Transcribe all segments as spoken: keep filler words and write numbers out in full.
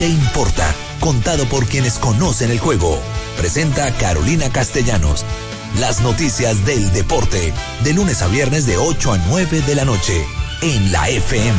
Te importa, contado por quienes conocen el juego. Presenta Carolina Castellanos. Las noticias del deporte, de lunes a viernes de ocho a nueve de la noche, en la F M.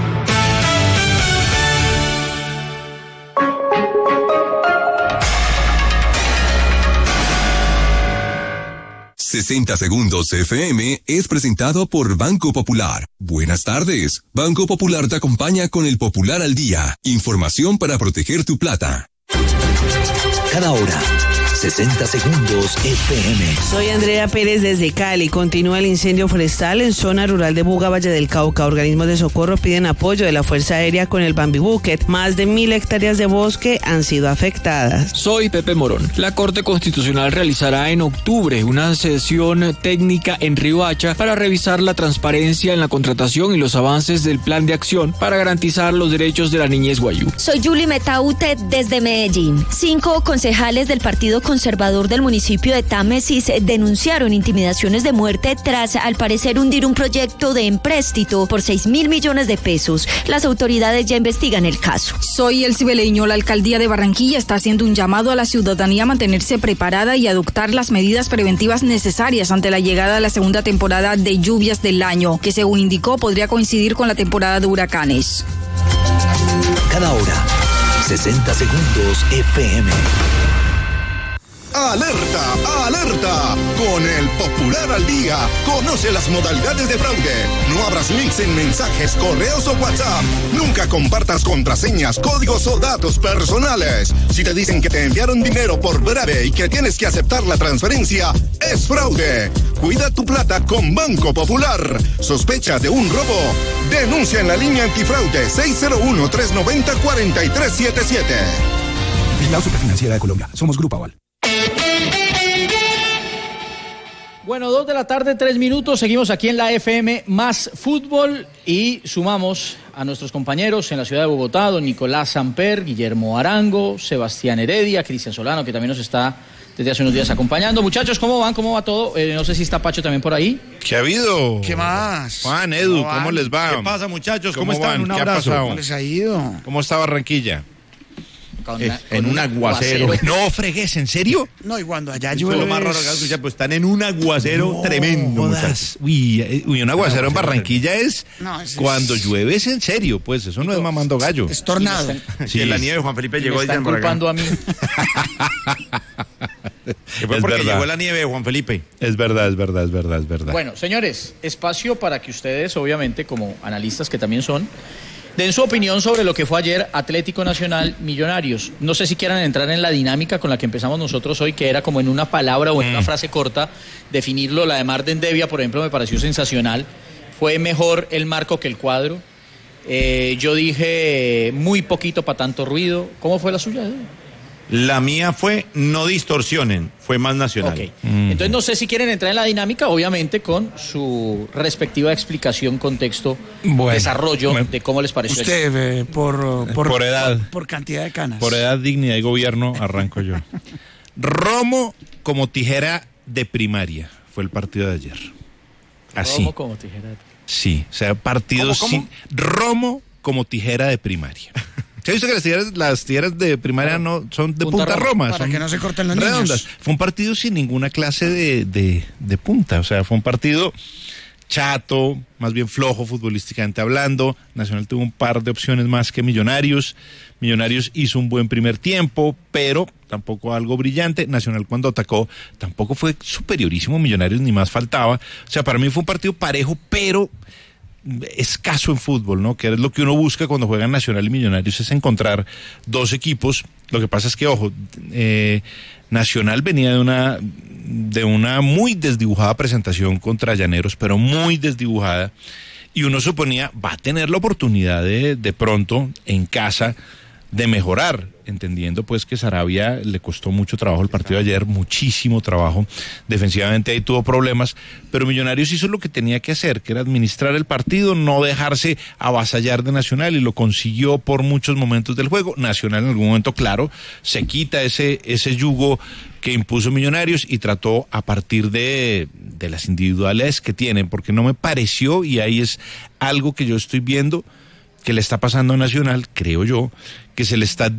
sesenta Segundos F M es presentado por Banco Popular. Buenas tardes. Banco Popular te acompaña con el Popular al Día. Información para proteger tu plata. Cada hora, sesenta Segundos F M. Soy Andrea Pérez desde Cali. Continúa el incendio forestal en zona rural de Buga, Valle del Cauca. Organismos de socorro piden apoyo de la Fuerza Aérea con el Bambi Bucket. Más de mil hectáreas de bosque han sido afectadas. Soy Pepe Morón. La Corte Constitucional realizará en octubre una sesión técnica en Riohacha para revisar la transparencia en la contratación y los avances del plan de acción para garantizar los derechos de la niñez guayú. Soy Yuli Metaute desde Medellín. Cinco concejales del Partido Conservador del municipio de Támesis denunciaron intimidaciones de muerte tras, al parecer, hundir un proyecto de empréstito por seis mil millones de pesos. Las autoridades ya investigan el caso. Soy El Cibeleño. La alcaldía de Barranquilla está haciendo un llamado a la ciudadanía a mantenerse preparada y adoptar las medidas preventivas necesarias ante la llegada de la segunda temporada de lluvias del año, que según indicó podría coincidir con la temporada de huracanes. Cada hora, sesenta Segundos F M. ¡Alerta! ¡Alerta! Con el Popular al Día, conoce las modalidades de fraude. No abras links en mensajes, correos o WhatsApp. Nunca compartas contraseñas, códigos o datos personales. Si te dicen que te enviaron dinero por breve y que tienes que aceptar la transferencia, es fraude. Cuida tu plata con Banco Popular. ¿Sospecha de un robo? Denuncia en la línea antifraude seis cero uno, tres nueve cero, cuatro tres siete siete. Vigilado Superfinanciera de Colombia. Somos Grupo Aval. Bueno, dos de la tarde, tres minutos, seguimos aquí en la F M Más Fútbol y sumamos a nuestros compañeros en la ciudad de Bogotá, don Nicolás Samper, Guillermo Arango, Sebastián Heredia, Cristian Solano, que también nos está desde hace unos días acompañando. Muchachos, ¿cómo van? ¿Cómo va todo? Eh, no sé si está Pacho también por ahí. ¿Qué ha habido? ¿Qué más? Juan, Edu, ¿cómo, ¿cómo les va? ¿Qué pasa, muchachos? ¿Cómo, ¿Cómo están? van? Un ¿Qué abrazo. ha pasado? ¿Cómo les ha ido? ¿Cómo está Barranquilla? Con una, en con un aguacero. aguacero. No fregues, ¿en serio? No, y cuando allá llueve. llueve. Lo más raro que escuchar, pues están en un aguacero no, tremendo. Muchachos. Uy, uy, un aguacero en Barranquilla es. No, es cuando es... llueve es en serio, pues eso no es mamando gallo. Es tornado. Sí, la nieve, Juan Felipe llegó. Me están culpando a mí. Que fue es porque verdad. Llegó la nieve, Juan Felipe. Es verdad, es verdad, es verdad, es verdad. Bueno, señores, espacio para que ustedes, obviamente, como analistas que también son, den su opinión sobre lo que fue ayer Atlético Nacional Millonarios. No sé si quieran entrar en la dinámica con la que empezamos nosotros hoy, que era como en una palabra o en mm. una frase corta, definirlo. La de Marden Devia, por ejemplo, me pareció sensacional. Fue mejor el marco que el cuadro. Eh, yo dije muy poquito para tanto ruido. ¿Cómo fue la suya? La mía fue no distorsionen, fue más nacional. Okay. Mm. Entonces no sé si quieren entrar en la dinámica, obviamente con su respectiva explicación, contexto, bueno, desarrollo bueno, de cómo les pareció. Usted, eh, por, por, por edad. Por, por cantidad de canas. Por edad, dignidad y gobierno, arranco yo. Romo como tijera de primaria, fue el partido de ayer. Así. Romo como tijera de primaria. Sí, o sea, partido ¿Cómo, cómo? sin... Romo como tijera de primaria. ¿Se ha visto que las tijeras, las tijeras de primaria no son de punta, punta roma? Para son que no se corten los redondas. Niños. Fue un partido sin ninguna clase de, de, de punta, o sea, fue un partido chato, más bien flojo futbolísticamente hablando. Nacional tuvo un par de opciones más que Millonarios. Millonarios hizo un buen primer tiempo, pero tampoco algo brillante. Nacional cuando atacó tampoco fue superiorísimo. Millonarios ni más faltaba. O sea, para mí fue un partido parejo, pero escaso en fútbol, ¿no? Que es lo que uno busca cuando juegan Nacional y Millonarios, es encontrar dos equipos. Lo que pasa es que, ojo, eh, Nacional venía de una de una muy desdibujada presentación contra Llaneros, pero muy desdibujada, y uno suponía va a tener la oportunidad de, de pronto en casa de mejorar, entendiendo pues que Sarabia le costó mucho trabajo el partido de ayer, muchísimo trabajo, defensivamente ahí tuvo problemas, pero Millonarios hizo lo que tenía que hacer, que era administrar el partido, no dejarse avasallar de Nacional, y lo consiguió por muchos momentos del juego. Nacional en algún momento, claro, se quita ese, ese yugo que impuso Millonarios y trató a partir de, de las individualidades que tienen, porque no me pareció, y ahí es algo que yo estoy viendo, que le está pasando a Nacional, creo yo, que se le está